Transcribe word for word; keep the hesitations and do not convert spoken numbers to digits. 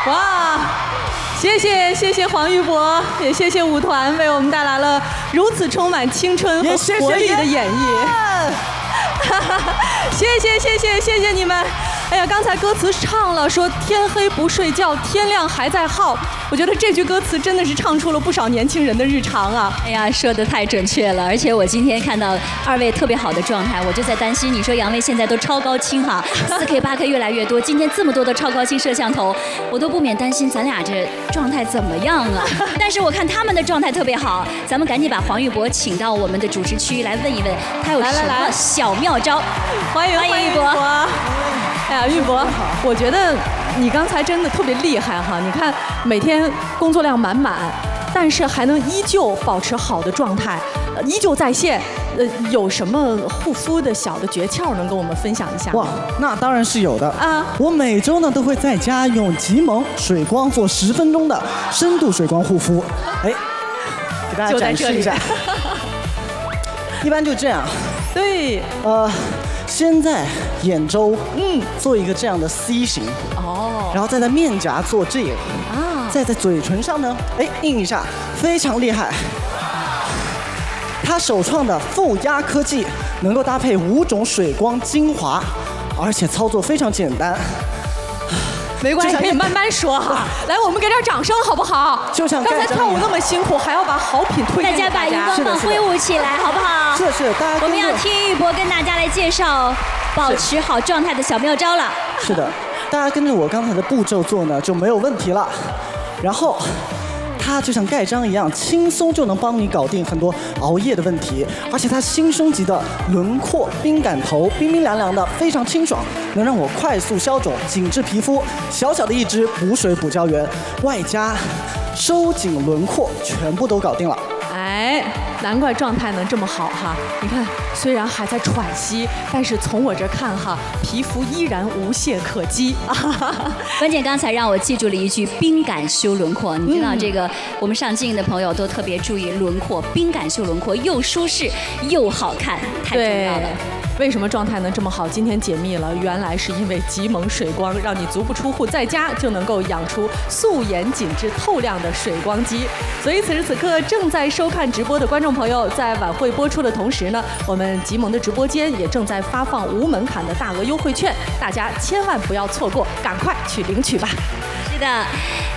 哇，谢谢谢谢黄玉博，也谢谢舞团为我们带来了如此充满青春和活力的演绎。谢谢谢谢谢谢你们！哎呀，刚才歌词唱了说天黑不睡觉，天亮还在耗。我觉得这句歌词真的是唱出了不少年轻人的日常啊！ 哎呀，说的太准确了。而且我今天看到二位特别好的状态，我就在担心，你说杨威现在都超高清哈，四 K 八 K 越来越多，今天这么多的超高清摄像头，我都不免担心咱俩这状态怎么样啊？但是我看他们的状态特别好，咱们赶紧把黄玉博请到我们的主持区来问一问，他有什么小妙招？ 欢迎欢迎玉博。 哎呀，玉博，我觉得你刚才真的特别厉害哈！你看每天工作量满满，但是还能依旧保持好的状态，呃、依旧在线。呃，有什么护肤的小的诀窍能跟我们分享一下？ 哇，那当然是有的啊！ 我每周呢都会在家用极萌水光做十分钟的深度水光护肤，哎，给大家展示一下。一般就这样。 对。 呃。先在眼周，嗯，做一个这样的 C 型， 哦， 然后再在面颊做这个，啊，再在嘴唇上呢，哎，印一下，非常厉害。它首创的负压科技能够搭配五种水光精华，而且操作非常简单。 没关系，可以慢慢说哈。来，我们给点掌声好不好？ 就像刚才跳舞那么辛苦，还要把好品推荐给大家。 大家把荧光棒挥舞起来，好不好？ 是是，大家。 我们要听玉博跟大家来介绍保持好状态的小妙招了。 是的，大家跟着我刚才的步骤做呢，就没有问题了。然后。它就像盖章一样，轻松就能帮你搞定很多熬夜的问题，而且它新升级的轮廓冰感头，冰冰凉凉的，非常清爽，能让我快速消肿、紧致皮肤。小小的一支补水补胶原，外加收紧轮廓，全部都搞定了。 哎，难怪状态能这么好哈！你看，虽然还在喘息，但是从我这看哈，皮肤依然无懈可击。 关键刚才让我记住了一句“冰感修轮廓”，你知道这个，我们上镜的朋友都特别注意轮廓，冰感修轮廓又舒适又好看，太重要了。 为什么状态能这么好？今天解密了，原来是因为极萌水光，让你足不出户，在家就能够养出素颜紧致透亮的水光肌。所以此时此刻正在收看直播的观众朋友，在晚会播出的同时呢，我们极萌的直播间也正在发放无门槛的大额优惠券，大家千万不要错过，赶快去领取吧。 是的。